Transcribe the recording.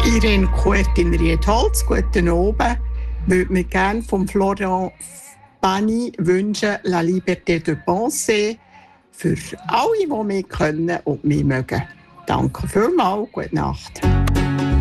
Irene Kuertin-Riedholz, guten Abend. Ich würde mir gerne von Florent Pagny wünschen, «La liberté de penser», für alle, die mich kennen und mich mögen. Danke vielmals, gute Nacht.